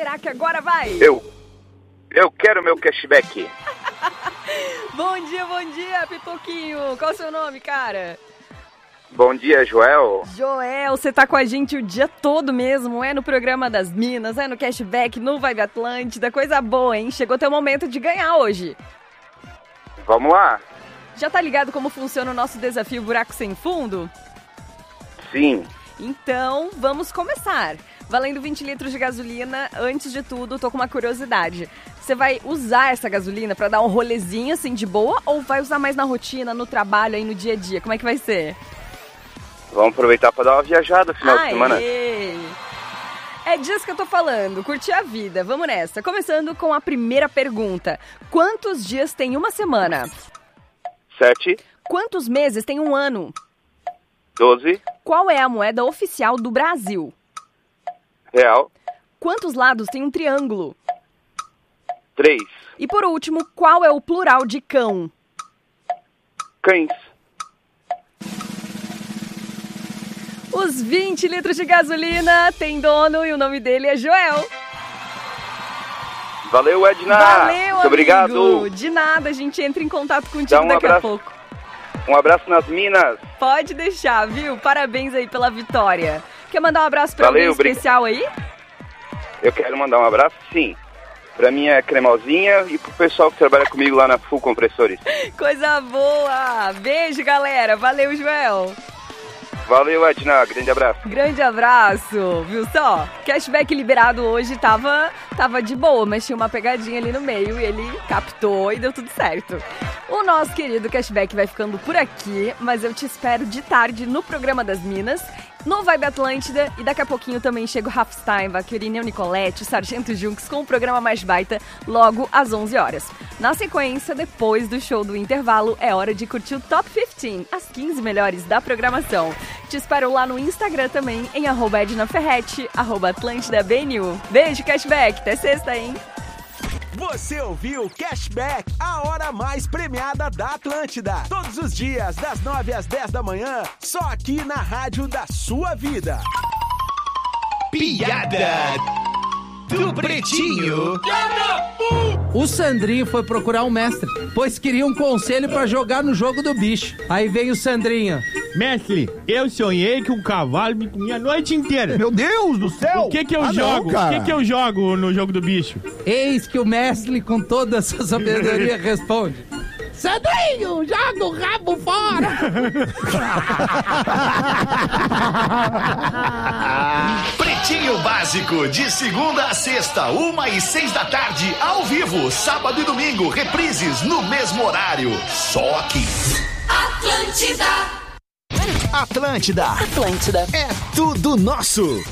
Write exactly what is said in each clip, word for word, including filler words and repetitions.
Será que agora vai? Eu, eu quero meu cashback. Bom dia, bom dia, Pipoquinho. Qual é o seu nome, cara? Bom dia, Joel. Joel, você tá com a gente o dia todo mesmo, é no programa das Minas, é no Cashback, no Vibe Atlântida, coisa boa, hein? Chegou teu momento de ganhar hoje. Vamos lá? Já tá ligado como funciona o nosso desafio Buraco Sem Fundo? Sim. Então, vamos começar. Valendo vinte litros de gasolina, antes de tudo, tô com uma curiosidade. Você vai usar essa gasolina pra dar um rolezinho assim de boa ou vai usar mais na rotina, no trabalho, aí no dia a dia? Como é que vai ser? Vamos aproveitar pra dar uma viajada no final Aê! de semana. É disso que eu tô falando, curtir a vida. Vamos nessa. Começando com a primeira pergunta. Quantos dias tem uma semana? Sete. Quantos meses tem um ano? Doze. Qual é a moeda oficial do Brasil? Real. Quantos lados tem um triângulo? Três. E por último, qual é o plural de cão? Cães. Os vinte litros de gasolina tem dono e o nome dele é Joel. Valeu, Edna. Valeu, Muito amigo. obrigado. De nada, a gente entra em contato contigo Dá um daqui abraço. a pouco. Um abraço nas minas. Pode deixar, viu? Parabéns aí pela vitória. Quer mandar um abraço pra Valeu, alguém especial aí? Eu quero mandar um abraço, sim. Pra minha cremosinha e pro pessoal que trabalha comigo lá na Full Compressores. Coisa boa! Beijo, galera. Valeu, Joel. Valeu, Edna. Grande abraço. Grande abraço, viu só? Cashback liberado hoje tava, tava de boa, mas tinha uma pegadinha ali no meio e ele captou e deu tudo certo. O nosso querido Cashback vai ficando por aqui, mas eu te espero de tarde no programa das Minas, no Vibe Atlântida, e daqui a pouquinho também chega o Rafa Steinbach, o Irineu Nicoletti, o Sargento Junks com o programa mais baita, logo às onze horas. Na sequência, depois do show do intervalo, é hora de curtir o Top quinze, as quinze melhores da programação. Te espero lá no Instagram também, em arroba Edna Ferretti, arroba Atlântida B N U. Beijo, Cashback, até sexta, hein? Você ouviu Cashback, a hora mais premiada da Atlântida. Todos os dias, das nove às dez da manhã, só aqui na rádio da sua vida. Piada do Pretinho. O Sandrinho foi procurar um mestre, pois queria um conselho pra jogar no jogo do bicho. Aí vem o Sandrinho. Mestre, eu sonhei que um cavalo me comia a noite inteira. Meu Deus do céu! O que que eu ah, jogo? Não, o que que eu jogo no jogo do bicho? Eis que o mestre, com toda a sua sabedoria, responde: Sandrinho, joga o rabo fora! Pretinho Básico, de segunda a sexta, uma e seis da tarde, ao vivo, sábado e domingo, reprises no mesmo horário. Só aqui. Atlântida. Atlântida. Atlântida. É tudo nosso.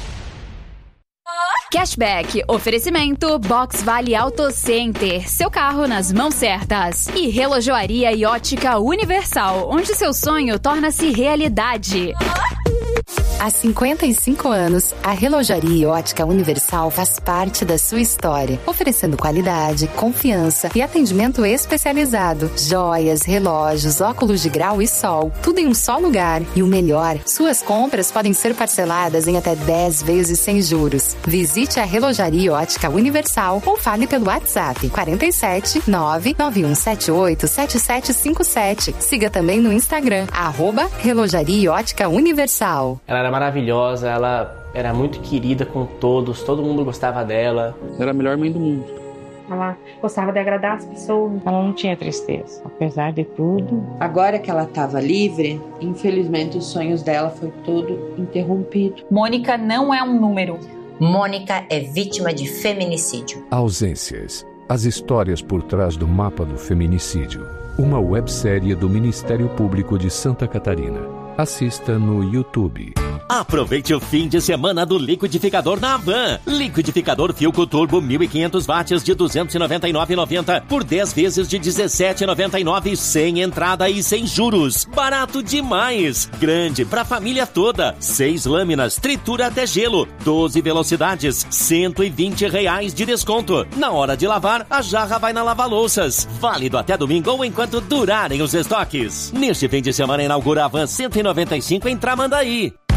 Cashback, oferecimento Box Vale Auto Center, seu carro nas mãos certas. E Relojoaria e Ótica Universal, onde seu sonho torna-se realidade. Há cinquenta e cinco anos, a Relojaria e Ótica Universal faz parte da sua história, oferecendo qualidade, confiança e atendimento especializado. Joias, relógios, óculos de grau e sol, tudo em um só lugar. E o melhor, suas compras podem ser parceladas em até dez vezes sem juros. Visite a Relojaria e Ótica Universal ou fale pelo WhatsApp quarenta e sete, nove nove um sete oito, sete sete cinco sete. Siga também no Instagram, arroba Relojaria e Ótica Universal. Ela era maravilhosa, ela era muito querida com todos, todo mundo gostava dela. Era a melhor mãe do mundo. Ela gostava de agradar as pessoas. Ela não tinha tristeza, apesar de tudo. Agora que ela estava livre, infelizmente os sonhos dela foi todo interrompido. Mônica não é um número. Mônica é vítima de feminicídio. Ausências. As histórias por trás do mapa do feminicídio. Uma websérie do Ministério Público de Santa Catarina. Assista no YouTube. Aproveite o fim de semana do liquidificador na Havan. Liquidificador Philco Turbo mil e quinhentos watts de duzentos e noventa e nove reais e noventa centavos por dez vezes de dezessete reais e noventa e nove centavos sem entrada e sem juros. Barato demais. Grande pra família toda. Seis lâminas, tritura até gelo. doze velocidades, cento e vinte reais de desconto. Na hora de lavar, a jarra vai na lava-louças. Válido até domingo ou enquanto durarem os estoques. Neste fim de semana inaugura a Havan cento e noventa e cinco em Tramandaí.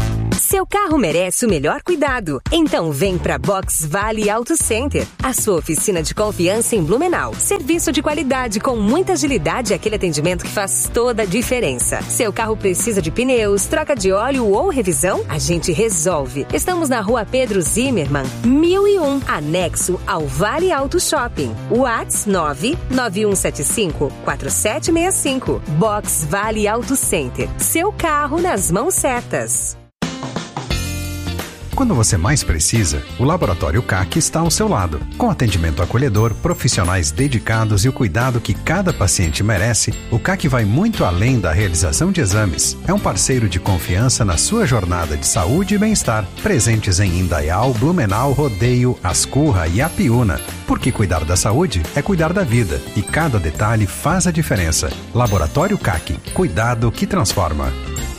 Seu carro merece o melhor cuidado. Então vem pra Box Vale Auto Center, a sua oficina de confiança em Blumenau. Serviço de qualidade com muita agilidade e aquele atendimento que faz toda a diferença. Seu carro precisa de pneus, troca de óleo ou revisão? A gente resolve. Estamos na rua Pedro Zimmermann, mil e um, anexo ao Vale Auto Shopping. WhatsApp nove nove um sete cinco quatro sete seis cinco. Box Vale Auto Center. Seu carro nas mãos certas. Quando você mais precisa, o Laboratório C A C está ao seu lado. Com atendimento acolhedor, profissionais dedicados e o cuidado que cada paciente merece, o C A C vai muito além da realização de exames. É um parceiro de confiança na sua jornada de saúde e bem-estar. Presentes em Indaial, Blumenau, Rodeio, Ascurra e Apiúna. Porque cuidar da saúde é cuidar da vida. E cada detalhe faz a diferença. Laboratório C A C. Cuidado que transforma.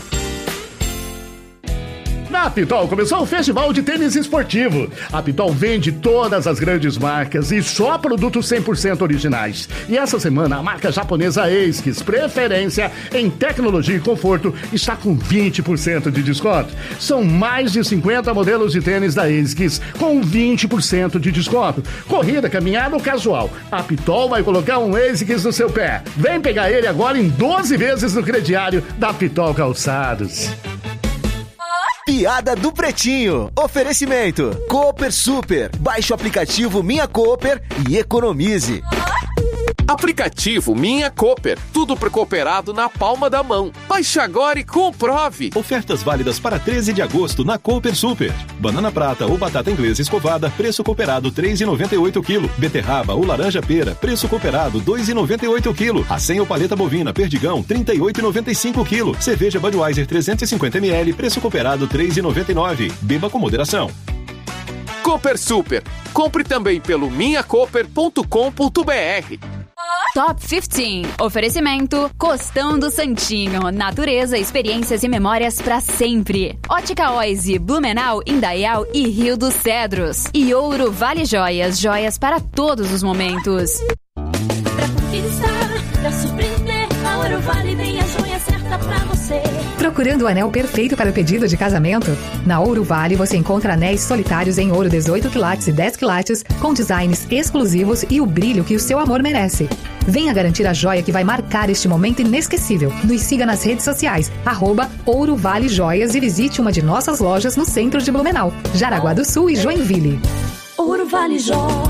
Na Pitol começou o Festival de Tênis Esportivo. A Pitol vende todas as grandes marcas e só produtos cem por cento originais. E essa semana a marca japonesa ASICS, preferência em tecnologia e conforto, está com vinte por cento de desconto. São mais de cinquenta modelos de tênis da ASICS com vinte por cento de desconto. Corrida, caminhada ou casual. A Pitol vai colocar um ASICS no seu pé. Vem pegar ele agora em doze vezes no crediário da Pitol Calçados. Piada do Pretinho. Oferecimento Cooper Super. Baixe o aplicativo Minha Cooper e economize. Aplicativo Minha Cooper. Tudo pre-cooperado na palma da mão. Baixe agora e comprove. Ofertas válidas para treze de agosto na Cooper Super. Banana prata ou batata inglesa escovada, preço cooperado três reais e noventa e oito centavos quilo. Beterraba ou laranja pera, preço cooperado dois reais e noventa e oito centavos quilo. Acém ou paleta bovina Perdigão, trinta e oito reais e noventa e cinco centavos quilo. Cerveja Budweiser trezentos e cinquenta mililitros, preço cooperado três reais e noventa e nove centavos. Beba com moderação. Cooper Super. Compre também pelo minha cooper ponto com ponto b r. Top quinze. Oferecimento Costão do Santinho. Natureza, experiências e memórias pra sempre. Ótica Oise, Blumenau, Indaial e Rio dos Cedros. E Ouro Vale Joias. Joias para todos os momentos. Pra conquistar, pra surpreender, a Ouro Vale tem a joia certa pra você. Procurando o anel perfeito para o pedido de casamento? Na Ouro Vale você encontra anéis solitários em ouro dezoito quilates e dez quilates, com designs exclusivos e o brilho que o seu amor merece. Venha garantir a joia que vai marcar este momento inesquecível. Nos siga nas redes sociais, arroba Ouro Vale Joias, e visite uma de nossas lojas no centro de Blumenau, Jaraguá do Sul e Joinville. Ouro Vale Joias.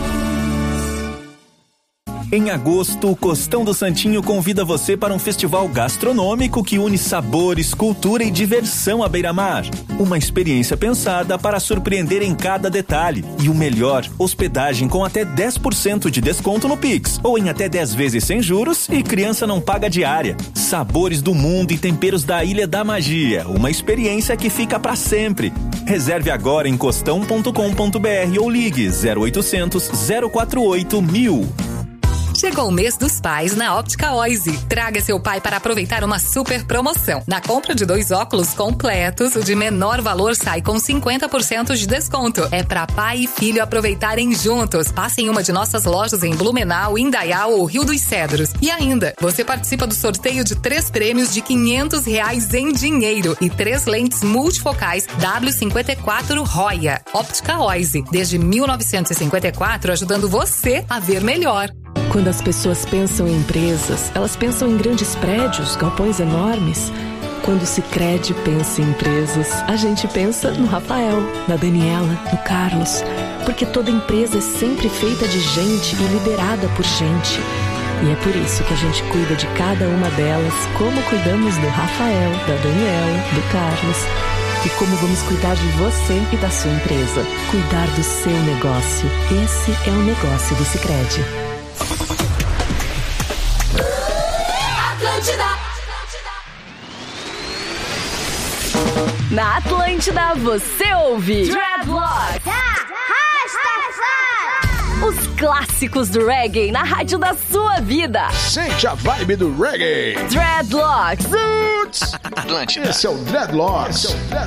Em agosto, o Costão do Santinho convida você para um festival gastronômico que une sabores, cultura e diversão à beira-mar. Uma experiência pensada para surpreender em cada detalhe. E o melhor, hospedagem com até dez por cento de desconto no Pix, ou em até dez vezes sem juros, e criança não paga diária. Sabores do mundo e temperos da Ilha da Magia. Uma experiência que fica para sempre. Reserve agora em costão ponto com ponto b r ou ligue zero oitocentos, zero quatro oito, mil. Chegou o mês dos pais na Óptica Oise. Traga seu pai para aproveitar uma super promoção. Na compra de dois óculos completos, o de menor valor sai com cinquenta por cento de desconto. É para pai e filho aproveitarem juntos. Passe em uma de nossas lojas em Blumenau, Indaial ou Rio dos Cedros. E ainda, você participa do sorteio de três prêmios de quinhentos reais em dinheiro e três lentes multifocais dáblio cinquenta e quatro Roya. Óptica Oise, desde mil novecentos e cinquenta e quatro, ajudando você a ver melhor. Quando as pessoas pensam em empresas, elas pensam em grandes prédios, galpões enormes. Quando o Sicredi pensa em empresas, a gente pensa no Rafael, na Daniela, no Carlos. Porque toda empresa é sempre feita de gente e liderada por gente. E é por isso que a gente cuida de cada uma delas, como cuidamos do Rafael, da Daniela, do Carlos. E como vamos cuidar de você e da sua empresa. Cuidar do seu negócio. Esse é o negócio do Sicredi. Atlântida. Na Atlântida você ouve Dreadlocks. Os clássicos do reggae na rádio da sua vida. Sente a vibe do reggae. Dreadlocks. Atlântida. Esse é o Dreadlocks.